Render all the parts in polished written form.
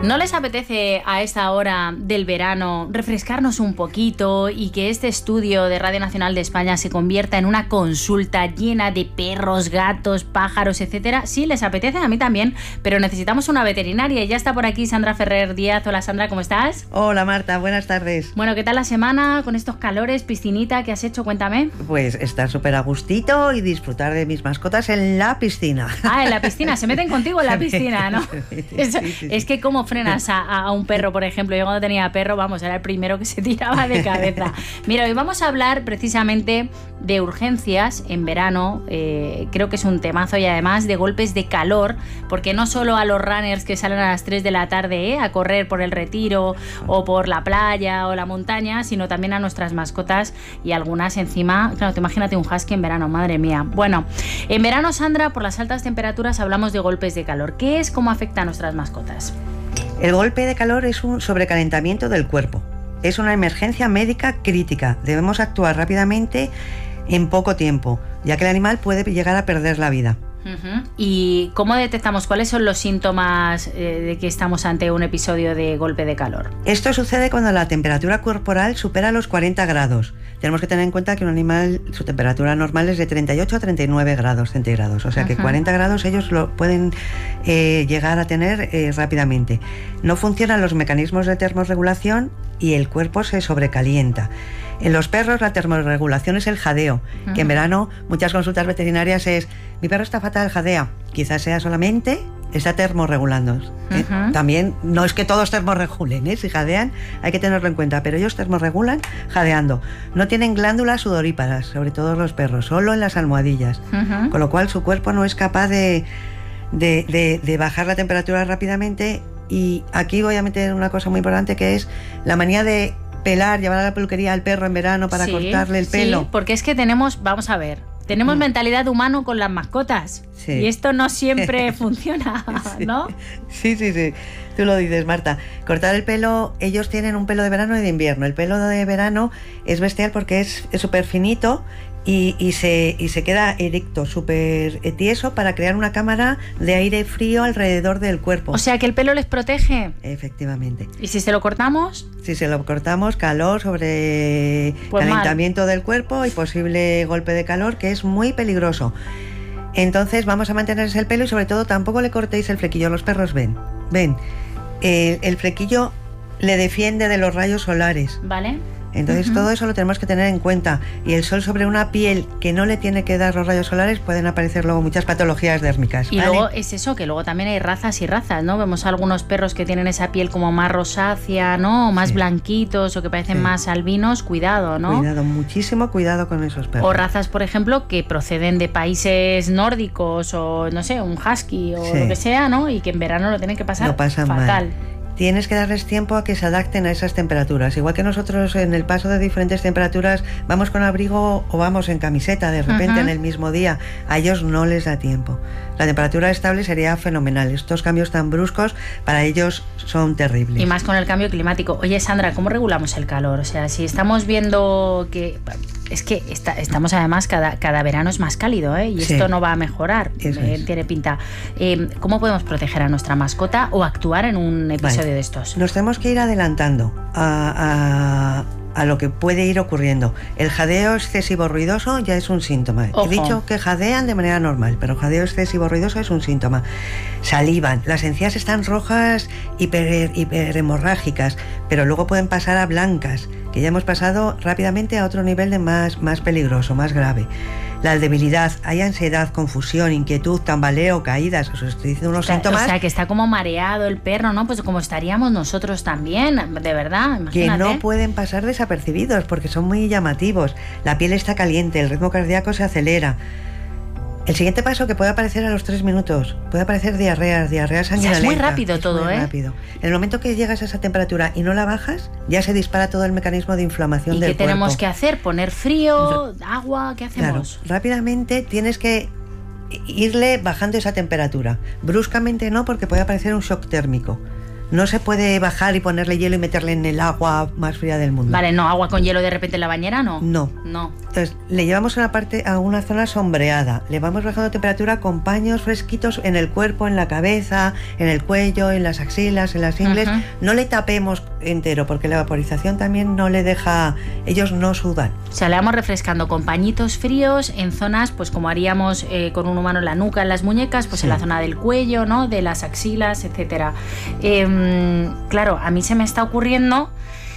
¿No les apetece a esta hora del verano refrescarnos un poquito y que este estudio de Radio Nacional de España se convierta en una consulta llena de perros, gatos, pájaros, etcétera? Sí, les apetece, a mí también, pero necesitamos una veterinaria y ya está por aquí Sandra Ferrer Díaz. Hola Sandra, ¿cómo estás? Hola Marta, buenas tardes. Bueno, ¿qué tal la semana con estos calores, piscinita que has hecho? Cuéntame. Pues estar súper a gustito y disfrutar de mis mascotas en la piscina. Ah, en la piscina, se meten contigo en la piscina, ¿no? Sí. Es que cómo frenas a un perro, por ejemplo. Yo cuando tenía perro, vamos, era el primero que se tiraba de cabeza. Mira, hoy vamos a hablar precisamente de urgencias en verano. Creo que es un temazo, y además de golpes de calor, porque no solo a los runners que salen a las 3 de la tarde a correr por el Retiro o por la playa o la montaña, sino también a nuestras mascotas, y algunas encima, claro, te imagínate un husky en verano, madre mía. Bueno, en verano, Sandra, por las altas temperaturas hablamos de golpes de calor. ¿Qué es? ¿Cómo afecta a nuestras mascotas? El golpe de calor es un sobrecalentamiento del cuerpo. Es una emergencia médica crítica. Debemos actuar rápidamente en poco tiempo, ya que el animal puede llegar a perder la vida. ¿Y cómo detectamos cuáles son los síntomas de que estamos ante un episodio de golpe de calor? Esto sucede cuando la temperatura corporal supera los 40 grados. Tenemos que tener en cuenta que un animal, su temperatura normal es de 38 a 39 grados centígrados, o sea que 40 grados ellos lo pueden llegar a tener rápidamente. No funcionan los mecanismos de termorregulación y el cuerpo se sobrecalienta. En los perros la termorregulación es el jadeo, que en verano muchas consultas veterinarias es: mi perro está fatal, jadea. Quizás sea solamente está termorregulando. También no es que todos termorregulen, si jadean hay que tenerlo en cuenta, pero ellos termorregulan jadeando. No tienen glándulas sudoríparas, sobre todo los perros, solo en las almohadillas, con lo cual su cuerpo no es capaz de bajar la temperatura rápidamente. Y aquí voy a meter una cosa muy importante, que es la manía de pelar, llevar a la peluquería al perro en verano para cortarle el pelo. Sí, porque es que tenemos mentalidad humano con las mascotas, y esto no siempre funciona, ¿no? Sí, tú lo dices, Marta. Cortar el pelo, ellos tienen un pelo de verano y de invierno. El pelo de verano es bestial porque es súper finito y se queda erecto, súper tieso, para crear una cámara de aire frío alrededor del cuerpo. O sea que el pelo les protege. Efectivamente. ¿Y si se lo cortamos? Si se lo cortamos, calor, calentamiento del cuerpo y posible golpe de calor, que es muy peligroso. Entonces vamos a mantenerse el pelo y sobre todo tampoco le cortéis el flequillo. Los perros ven. El flequillo le defiende de los rayos solares. Vale. Entonces todo eso lo tenemos que tener en cuenta, y el sol sobre una piel que no le tiene que dar los rayos solares, pueden aparecer luego muchas patologías dérmicas. Y luego es eso, que luego también hay razas y razas, ¿no? Vemos algunos perros que tienen esa piel como más rosácea, ¿no? O más blanquitos, o que parecen más albinos. Cuidado, ¿no? Cuidado, muchísimo cuidado con esos perros. O razas, por ejemplo, que proceden de países nórdicos, o no sé, un husky o lo que sea, ¿no? Y que en verano lo tienen que pasar fatal. Mal. Tienes que darles tiempo a que se adapten a esas temperaturas. Igual que nosotros en el paso de diferentes temperaturas vamos con abrigo o vamos en camiseta de repente en el mismo día. A ellos no les da tiempo. La temperatura estable sería fenomenal. Estos cambios tan bruscos para ellos son terribles. Y más con el cambio climático. Oye, Sandra, ¿cómo regulamos el calor? O sea, si estamos viendo que... Es que estamos además, cada verano es más cálido, y esto no va a mejorar, tiene pinta. ¿Cómo podemos proteger a nuestra mascota o actuar en un episodio de estos? Nos tenemos que ir adelantando a lo que puede ir ocurriendo. El jadeo excesivo ruidoso ya es un síntoma. Ojo. He dicho que jadean de manera normal, pero jadeo excesivo ruidoso es un síntoma. Salivan, las encías están rojas, hiperhemorrágicas, pero luego pueden pasar a blancas, que ya hemos pasado rápidamente a otro nivel de más peligroso, más grave. La debilidad, hay ansiedad, confusión, inquietud, tambaleo, caídas. Os estoy diciendo unos síntomas. O sea, que está como mareado el perro, ¿no? Pues como estaríamos nosotros también, de verdad, imagínate. Que no pueden pasar desapercibidos porque son muy llamativos. La piel está caliente, el ritmo cardíaco se acelera. El siguiente paso, que puede aparecer a los 3 minutos, puede aparecer diarrea sanguinolenta. O sea, es muy rápido todo, muy rápido. En el momento que llegas a esa temperatura y no la bajas, ya se dispara todo el mecanismo de inflamación del cuerpo. ¿Y qué tenemos que hacer? ¿Poner frío, agua? ¿Qué hacemos? Claro, rápidamente tienes que irle bajando esa temperatura. Bruscamente no, porque puede aparecer un shock térmico. No se puede bajar y ponerle hielo y meterle en el agua más fría del mundo. Vale, no, agua con hielo de repente en la bañera, ¿no? No. No. Entonces, le llevamos a una zona sombreada. Le vamos bajando temperatura con paños fresquitos en el cuerpo, en la cabeza, en el cuello, en las axilas, en las ingles. No le tapemos entero, porque la vaporización también no le deja... Ellos no sudan. O sea, le vamos refrescando con pañitos fríos en zonas, pues como haríamos con un humano en la nuca, en las muñecas, pues en la zona del cuello, ¿no? De las axilas, etcétera. Claro, a mí se me está ocurriendo...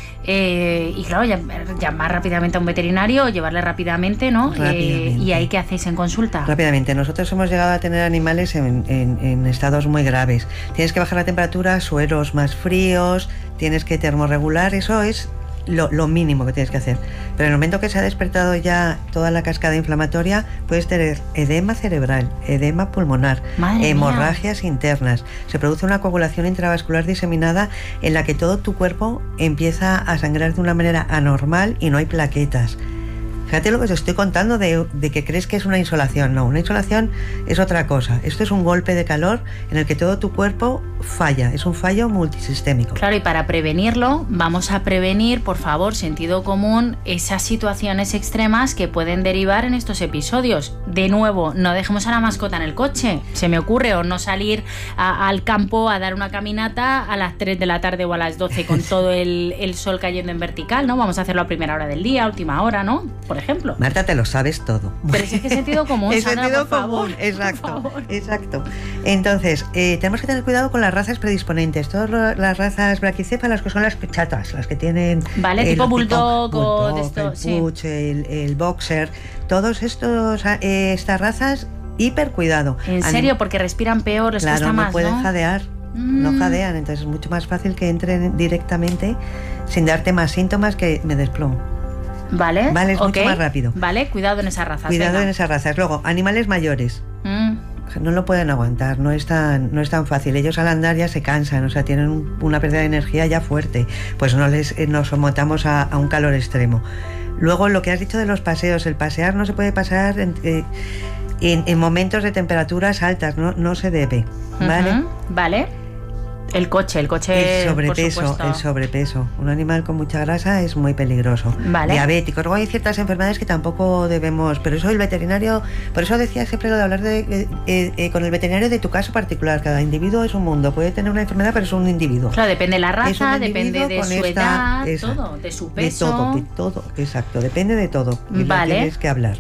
y claro, llamar rápidamente a un veterinario o llevarle rápidamente, ¿no? ¿Y ahí qué hacéis en consulta? Rápidamente. Nosotros hemos llegado a tener animales en estados muy graves. Tienes que bajar la temperatura, sueros más fríos, tienes que termorregular, eso es lo mínimo que tienes que hacer. Pero en el momento que se ha despertado ya toda la cascada inflamatoria, puedes tener edema cerebral, edema pulmonar, hemorragias internas. Se produce una coagulación intravascular diseminada en la que todo tu cuerpo empieza a sangrar de una manera anormal y no hay plaquetas. Fíjate lo que te estoy contando de que crees que es una insolación. No, una insolación es otra cosa. Esto es un golpe de calor en el que todo tu cuerpo falla. Es un fallo multisistémico. Claro, y para prevenirlo, vamos a prevenir, por favor, sentido común, esas situaciones extremas que pueden derivar en estos episodios. De nuevo, no dejemos a la mascota en el coche. Se me ocurre, o no salir al campo a dar una caminata a las 3 de la tarde o a las 12 con todo el sol cayendo en vertical, ¿no? Vamos a hacerlo a primera hora del día, última hora, ¿no? Por ejemplo. Marta, te lo sabes todo. Pero es que sentido común, es Sandra, sentido por común, favor, exacto, por favor. Exacto. Entonces, tenemos que tener cuidado con las razas predisponentes. Todas las razas braquicéfalas, que son las chatas, las que tienen... Vale, tipo bulldog o de esto, el Puch, el boxer, todos estas razas, hiper cuidado. ¿En serio? Porque respiran peor, les cuesta más, no pueden ¿no? jadear. No jadean, entonces es mucho más fácil que entren directamente sin darte más síntomas que me desplomo. Vale, es mucho más rápido. Vale, cuidado en esas razas. Cuidado venga. en esas razas. Luego, animales mayores. No lo pueden aguantar, no es tan fácil. Ellos al andar ya se cansan, o sea, tienen una pérdida de energía ya fuerte. Pues nos sometamos a un calor extremo. Luego, lo que has dicho de los paseos, el pasear no se puede pasar en momentos de temperaturas altas, no se debe. ¿Vale? Vale. El coche, el sobrepeso. Un animal con mucha grasa es muy peligroso. Vale. Diabético. Luego hay ciertas enfermedades que tampoco debemos, pero eso el veterinario, por eso decía siempre lo de hablar con el veterinario de tu caso particular. Cada individuo es un mundo. Puede tener una enfermedad, pero es un individuo. Claro, depende de la raza, depende de su edad, todo, de su peso. De todo, exacto. Depende de todo. Y vale. Tienes que hablar.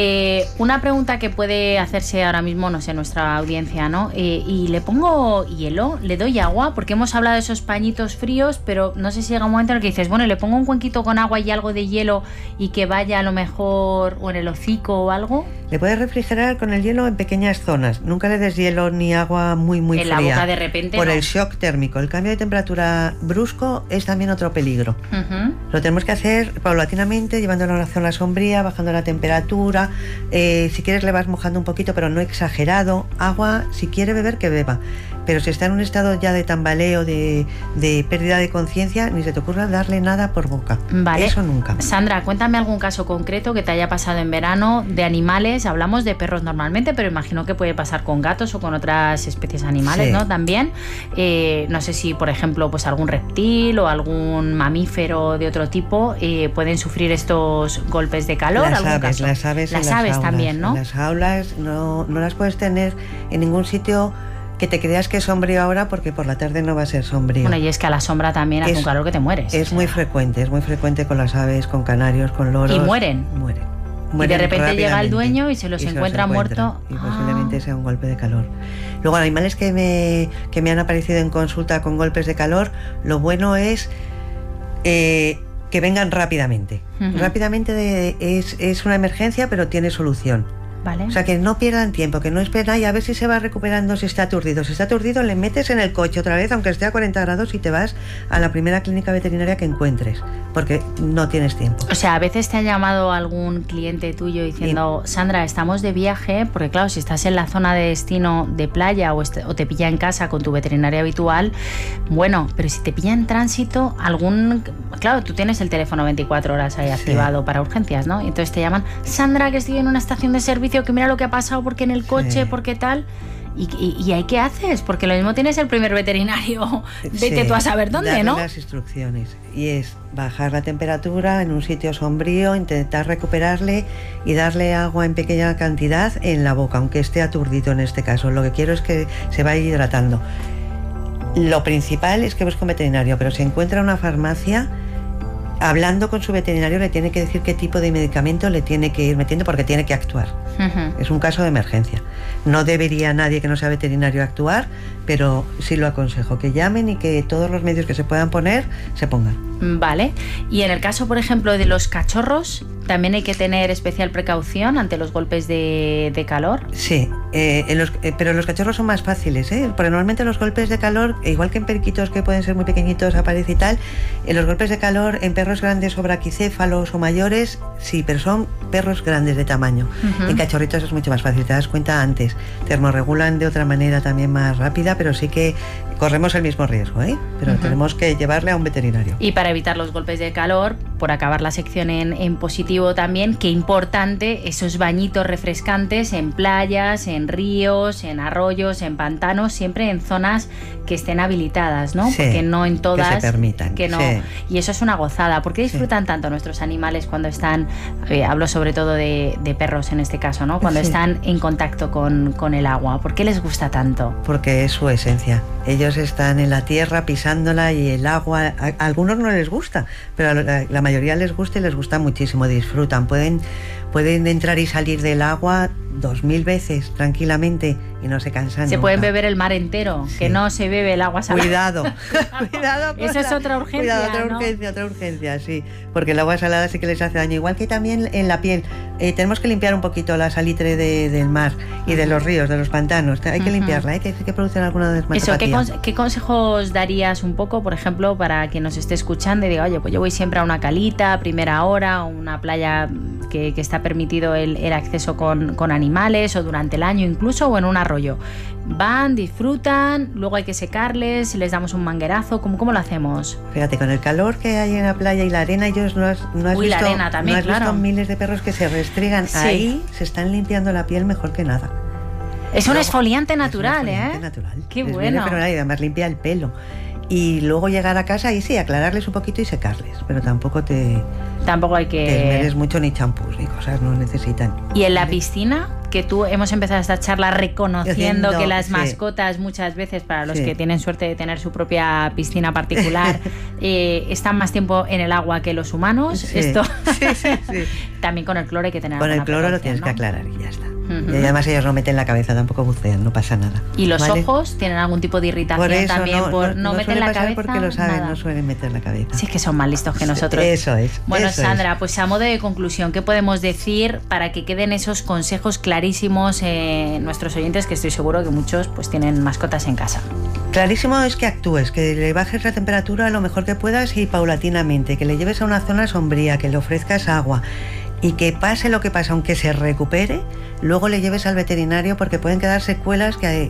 Una pregunta que puede hacerse ahora mismo, no sé, nuestra audiencia, ¿no? Y le pongo hielo, le doy agua, porque hemos hablado de esos pañitos fríos, pero no sé si llega un momento en el que dices, bueno, le pongo un cuenquito con agua y algo de hielo y que vaya a lo mejor o en el hocico o algo. Le puedes refrigerar con el hielo en pequeñas zonas. Nunca le des hielo ni agua muy fría. En la boca de repente. Por el shock térmico. El cambio de temperatura brusco es también otro peligro. Lo tenemos que hacer paulatinamente, llevándolo a una zona sombría, bajando la temperatura. Si quieres le vas mojando un poquito, pero no exagerado. Agua, si quiere beber, que beba. Pero si está en un estado ya de tambaleo, de pérdida de conciencia, ni se te ocurra darle nada por boca. Vale. Eso nunca. Sandra, cuéntame algún caso concreto que te haya pasado en verano de animales. Hablamos de perros normalmente, pero imagino que puede pasar con gatos o con otras especies animales, sí, ¿no? También. No sé si, por ejemplo, pues algún reptil o algún mamífero de otro tipo pueden sufrir estos golpes de calor. Las aves también, ¿no? Las jaulas no las puedes tener en ningún sitio que te creas que es sombrío ahora, porque por la tarde no va a ser sombrío. Bueno, y es que a la sombra también hace un calor que te mueres. Es muy frecuente con las aves, con canarios, con loros. Y mueren. Y de repente llega el dueño y se los encuentra muertos. Y posiblemente sea un golpe de calor. Luego, animales que me han aparecido en consulta con golpes de calor, lo bueno es que vengan rápidamente. Rápidamente es una emergencia, pero tiene solución. Vale. O sea, que no pierdan tiempo, que no esperen y a ver si se va recuperando, si está aturdido. Si está aturdido, le metes en el coche otra vez, aunque esté a 40 grados, y te vas a la primera clínica veterinaria que encuentres, porque no tienes tiempo. O sea, a veces te ha llamado algún cliente tuyo diciendo, Sandra, estamos de viaje, porque claro, si estás en la zona de destino de playa o te pilla en casa con tu veterinaria habitual, bueno, pero si te pilla en tránsito, claro, tú tienes el teléfono 24 horas ahí activado para urgencias, ¿no? Y entonces te llaman, Sandra, que estoy en una estación de servicio, que mira lo que ha pasado, porque en el coche, porque tal. ¿Y ahí qué haces? Porque lo mismo tienes el primer veterinario, vete tú a saber dónde, darle ¿no? Las instrucciones, y es bajar la temperatura en un sitio sombrío, intentar recuperarle y darle agua en pequeña cantidad en la boca, aunque esté aturdido en este caso. Lo que quiero es que se vaya hidratando. Lo principal es que busque un veterinario, pero si encuentra una farmacia, hablando con su veterinario le tiene que decir qué tipo de medicamento le tiene que ir metiendo, porque tiene que actuar. Es un caso de emergencia. No debería nadie que no sea veterinario actuar, pero sí lo aconsejo, que llamen y que todos los medios que se puedan poner, se pongan. Vale. Y en el caso, por ejemplo, de los cachorros, ¿también hay que tener especial precaución ante los golpes de calor? Sí, pero los cachorros son más fáciles, porque normalmente los golpes de calor, igual que en periquitos que pueden ser muy pequeñitos, aparece y tal, los golpes de calor en perros grandes o braquicéfalos o mayores, sí, pero son perros grandes de tamaño. En cachorritos es mucho más fácil, te das cuenta antes. Termorregulan de otra manera también más rápida, pero sí que corremos el mismo riesgo, pero tenemos que llevarle a un veterinario. Y para evitar los golpes de calor, por acabar la sección en positivo también, qué importante esos bañitos refrescantes en playas, en ríos, en arroyos, en pantanos, siempre en zonas que estén habilitadas, ¿no? Sí, porque no en todas, que se permitan, que no. Sí. Y eso es una gozada. ¿Por qué disfrutan tanto nuestros animales cuando están, hablo sobre todo de perros en este caso, ¿no? Cuando están en contacto con el agua? ¿Por qué les gusta tanto? Porque es su esencia. Ellos están en la tierra pisándola, y el agua, a algunos no les gusta, pero a la mayoría les gusta, y les gusta muchísimo, disfrutan. Pueden entrar y salir del agua 2000 veces tranquilamente y no se cansan. Se nunca. pueden beber el mar entero, sí. Que no se bebe el agua salada. Cuidado, cuidado. Eso es otra urgencia. Cuidado, otra urgencia, sí. Porque el agua salada sí que les hace daño. Igual que también en la piel. Tenemos que limpiar un poquito la salitre del mar y de los ríos, de los pantanos. Hay que limpiarla, que producen alguna dermatopatía. Eso, ¿qué consejos darías un poco, por ejemplo, para quien nos esté escuchando y diga, oye, pues yo voy siempre a una calita, a primera hora, o una playa que está permitido el acceso con animales, o durante el año incluso, o en un arroyo? Van, disfrutan, luego hay que secarles, les damos un manguerazo, ¿cómo lo hacemos? Fíjate, con el calor que hay en la playa y la arena, ellos no has visto, la arena también, visto miles de perros que se restriegan, sí. Ahí se están limpiando la piel mejor que nada. Es un exfoliante natural, natural. Qué bueno. Pero además limpia el pelo. Y luego llegar a casa y sí, aclararles un poquito y secarles, pero tampoco hay que desmeres mucho, ni champús ni cosas, no necesitan. ¿Y en la piscina? Que hemos empezado esta charla reconociendo que las mascotas muchas veces, para los que tienen suerte de tener su propia piscina particular, están más tiempo en el agua que los humanos. Sí. Esto sí. También con el cloro hay que tener. Con el cloro lo tienes que aclarar y ya está. Y además ellos no meten la cabeza, tampoco bucean, no pasa nada. ¿Y los ojos tienen algún tipo de irritación? Por eso, también? No meten la cabeza. Porque lo saben, nada. No suelen meter la cabeza. Sí, es que son más listos que nosotros. Eso es. Bueno, eso Sandra, es. Pues a modo de conclusión, ¿qué podemos decir para que queden esos consejos clarísimos nuestros oyentes, que estoy seguro que muchos pues tienen mascotas en casa? Clarísimo es que actúes, que le bajes la temperatura lo mejor que puedas y paulatinamente, que le lleves a una zona sombría, que le ofrezcas agua, y que pase lo que pase, aunque se recupere, luego le lleves al veterinario, porque pueden quedar secuelas que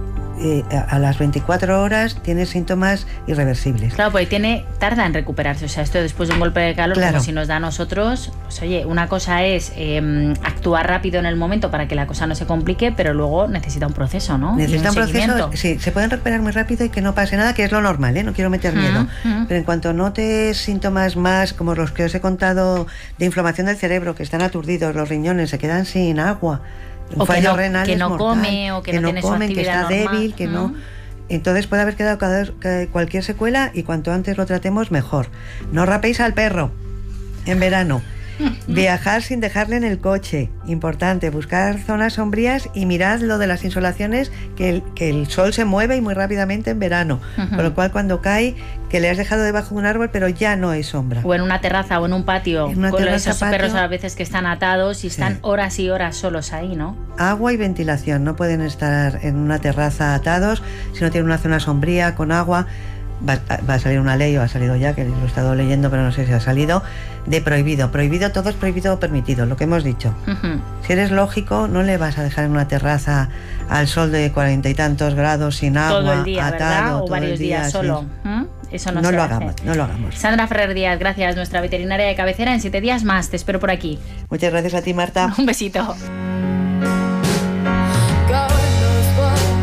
a las 24 horas tiene síntomas irreversibles. Claro, porque tarda en recuperarse. O sea, esto después de un golpe de calor, como si nos da a nosotros, pues oye, una cosa es actuar rápido en el momento para que la cosa no se complique, pero luego necesita un proceso, ¿no? Necesita un proceso, sí, se pueden recuperar muy rápido y que no pase nada, que es lo normal, no quiero meter miedo. Pero en cuanto notes síntomas más, como los que os he contado, de inflamación del cerebro, que están aturdidos, los riñones se quedan sin agua, o fallo renal que no mortal, come, o que no tiene su actividad que está normal. débil, que no. Entonces puede haber quedado cualquier secuela, y cuanto antes lo tratemos mejor. No rapéis al perro en verano. Viajar sin dejarle en el coche, importante, buscar zonas sombrías, y mirad lo de las insolaciones, que el sol se mueve y muy rápidamente en verano, con lo cual cuando cae, que le has dejado debajo de un árbol pero ya no hay sombra. O en una terraza o en un patio, con esos perros a veces que están atados y están horas y horas solos ahí, ¿no? Agua y ventilación, no pueden estar en una terraza atados si no tienen una zona sombría con agua. Va a salir una ley, o ha salido ya, que lo he estado leyendo, pero no sé si ha salido, de prohibido. Prohibido, todo es prohibido o permitido, lo que hemos dicho. Si eres lógico, no le vas a dejar en una terraza al sol de 40 y tantos grados, sin agua, todo el día, atado, ¿verdad? O varios días solo. Eso no se hace. No lo hagamos. Sandra Ferrer Díaz, gracias, nuestra veterinaria de cabecera. En 7 días más, te espero por aquí. Muchas gracias a ti, Marta. Un besito.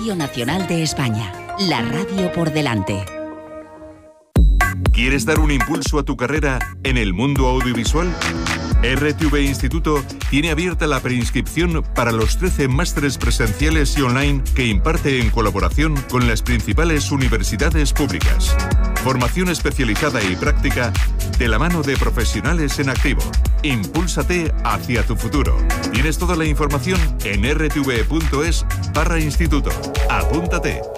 Radio Nacional de España, la radio por delante. ¿Quieres dar un impulso a tu carrera en el mundo audiovisual? RTV Instituto tiene abierta la preinscripción para los 13 másteres presenciales y online que imparte en colaboración con las principales universidades públicas. Formación especializada y práctica de la mano de profesionales en activo. Impúlsate hacia tu futuro. Tienes toda la información en rtv.es/instituto. Apúntate.